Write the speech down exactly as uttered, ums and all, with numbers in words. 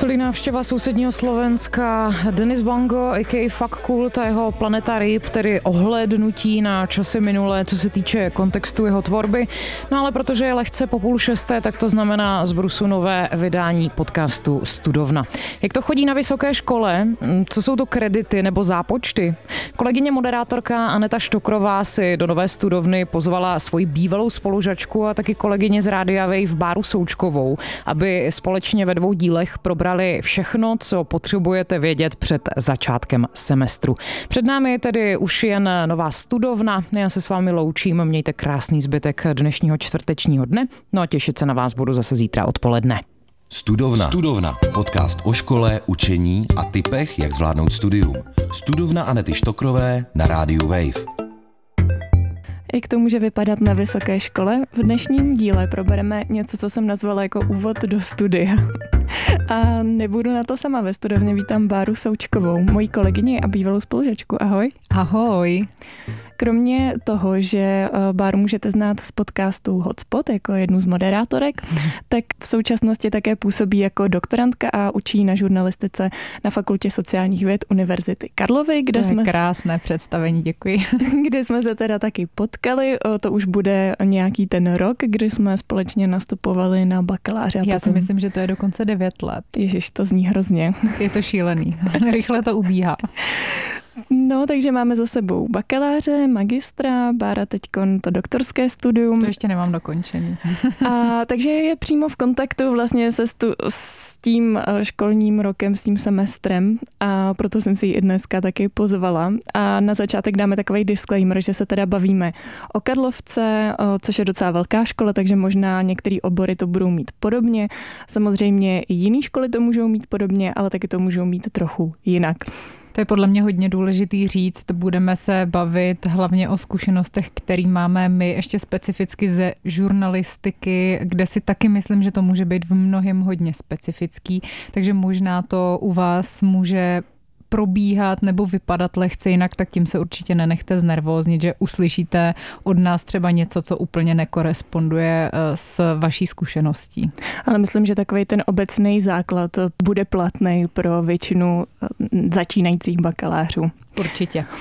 vrcholí návštěva sousedního Slovenska. Denis Bango, a ká a Fuck Kult a jeho Planeta ryb, tedy ohlédnutí na časy minulé, co se týče kontextu jeho tvorby. No ale protože je lehce po půl šesté, tak to znamená zbrusu nové vydání podcastu Studovna. Jak to chodí na vysoké škole? Co jsou to kredity nebo zápočty? Kolegyně moderátorka Aneta Štokrová si do nové Studovny pozvala svoji bývalou spolužačku a taky kolegyně z Rádia Wave Báru Součkovou, aby společně ve dvou dílech probrali všechno, co potřebujete vědět před začátkem semestru. Před námi je tedy už jen nová Studovna. Já se s vámi loučím, mějte krásný zbytek dnešního čtvrtečního dne, no a těšit se na vás budu zase zítra odpoledne. Studovna. Studovna. Podcast o škole, učení a tipech, jak zvládnout studium. Studovna Anety Štokrové na Rádiu Wave. Jak to může vypadat na vysoké škole? V dnešním díle probereme něco, co jsem nazvala jako úvod do studia. A nebudu na to sama, ve Studovně vítám Báru Součkovou, moji kolegyni a bývalou spolužačku. Ahoj. Ahoj. Kromě toho, že Báru můžete znát z podcastu Hotspot jako jednu z moderátorek, tak v současnosti také působí jako doktorantka a učí na žurnalistice na Fakultě sociálních věd Univerzity Karlovy, kde to je jsme... krásné představení, děkuji. Kde jsme se teda taky potkali, to už bude nějaký ten rok, kdy jsme společně nastupovali na bakaláře. Já potom... si myslím, že to je dokonce devět let. Ježiš, to zní hrozně. Je to šílený. Rychle to ubíhá. No, takže máme za sebou bakaláře, magistra, Bára teďkon to doktorské studium. To ještě nemám dokončený. A takže je přímo v kontaktu vlastně se stu, s tím školním rokem, s tím semestrem a proto jsem si ji i dneska taky pozvala. A na začátek dáme takový disclaimer, že se teda bavíme o Karlovce, což je docela velká škola, takže možná některé obory to budou mít podobně. Samozřejmě i jiné školy to můžou mít podobně, ale taky to můžou mít trochu jinak. To je podle mě hodně důležitý říct. Budeme se bavit hlavně o zkušenostech, které máme my ještě specificky ze žurnalistiky, kde si taky myslím, že to může být v mnohém hodně specifický, takže možná to u vás může probíhat nebo vypadat lehce jinak, tak tím se určitě nenechte znervóznit, že uslyšíte od nás třeba něco, co úplně nekoresponduje s vaší zkušeností. Ale myslím, že takový ten obecný základ bude platný pro většinu začínajících bakalářů. Určitě.